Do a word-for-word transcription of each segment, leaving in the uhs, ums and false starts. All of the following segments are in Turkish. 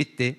Bitti.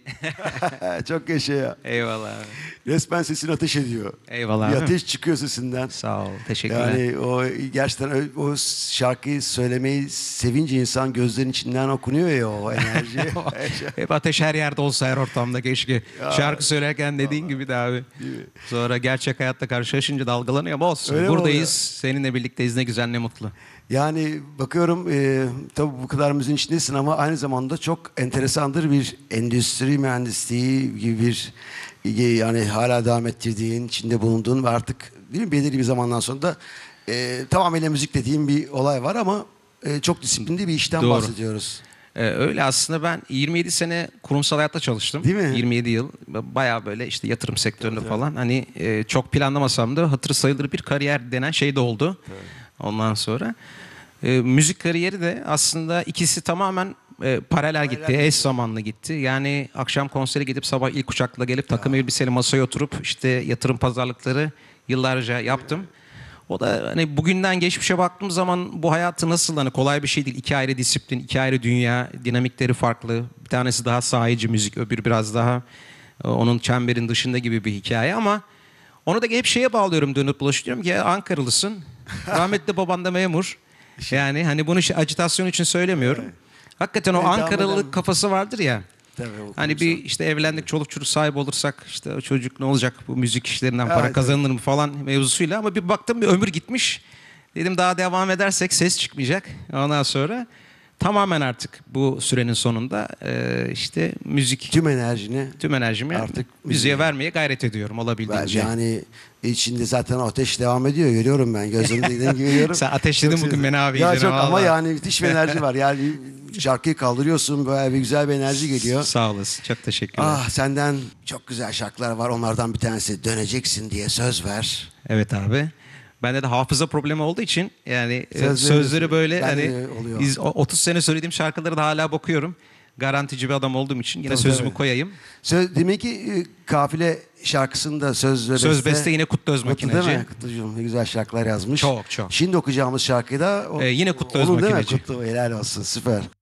Çok yaşa ya. Eyvallah abi. Resmen sesini ateş ediyor. Eyvallah Bir abi. ateş çıkıyor sesinden. Sağ ol. Teşekkürler. Yani o gerçekten ö- o şarkıyı söylemeyi sevince insan gözlerinin içinden okunuyor ya o enerji. Hep ateş her yerde olsa her ortamda keşke. Şarkı söylerken dediğin gibi de abi. Sonra gerçek hayatta karşılaşınca dalgalanıyor ama olsun. Öyle mi Buradayız. oluyor? Seninle birlikteyiz. Ne güzel ne mutlu. Yani bakıyorum e, tabii bu kadar müziğin içindesin ama aynı zamanda çok enteresandır bir endüstri mühendisliği gibi bir yani hala devam ettirdiğin, içinde bulunduğun ve artık değil mi, belirli bir zamandan sonra da e, tamamıyla müzik dediğim bir olay var ama e, çok disiplinli bir işten Doğru. bahsediyoruz. Ee, öyle aslında ben yirmi yedi sene kurumsal hayatta çalıştım. Değil mi? yirmi yedi yıl. Bayağı böyle işte yatırım sektöründe evet, falan. Hani e, çok planlamasam da hatırı sayılır bir kariyer denen şey de oldu. Evet. Ondan sonra e, müzik kariyeri de aslında ikisi tamamen e, paralel gitti, gitti, eş zamanlı gitti. Yani akşam konsere gidip sabah ilk uçakla gelip ya, takım elbiseyle masaya oturup işte yatırım pazarlıkları yıllarca yaptım. Evet. O da hani bugünden geçmişe baktığım zaman bu hayatı nasıl, hani kolay bir şey değil. İki ayrı disiplin, iki ayrı dünya, dinamikleri farklı. Bir tanesi daha sahici müzik, öbürü biraz daha onun çemberin dışında gibi bir hikaye ama onu da hep şeye bağlıyorum, dönüp dolaşıyorum ki Ankaralısın. Rahmetli baban da memur. Yani hani bunu ajitasyon için söylemiyorum. Evet. Hakikaten o evet, Ankaralılık kafası vardır ya. Tabii, hani bir işte evlendik, çoluk çocuk sahibi olursak işte o çocuk ne olacak, bu müzik işlerinden para evet, kazanılır mı falan mevzusuyla, ama bir baktım bir ömür gitmiş. Dedim daha devam edersek ses çıkmayacak. Ondan sonra tamamen artık bu sürenin sonunda e, işte müzik. Tüm enerjini. Tüm enerjimi artık müziğe vermeye gayret ediyorum olabildiğince. Yani içinde zaten ateş devam ediyor, görüyorum ben. Gözümde dediğin gibi görüyorum. Sen ateşledin çok bugün beni abi. Ya çok ama yani müthiş bir enerji var. Yani şarkıyı kaldırıyorsun, böyle bir güzel bir enerji geliyor. Sağ olasın. Çok teşekkürler. Ah, senden çok güzel şarkılar var. Onlardan bir tanesi Döneceksin diye Söz Ver. Evet abi. Bende de hafıza problemi olduğu için yani sözleri, sözleri böyle hani iz, otuz sene söylediğim şarkıları da hala bakıyorum. Garantici bir adam olduğum için yine tabii, sözümü tabii koyayım. Söz, demek ki Kafile şarkısında söz ve beste. Söz beste yine Kutlu Özmakineci. Kutlu değil mi? Kutlucuğum ne güzel şarkılar yazmış. Çok çok. Şimdi okuyacağımız şarkıyı da o, ee, yine Kutlu Özmakineci. Kutlu, helal olsun, süper.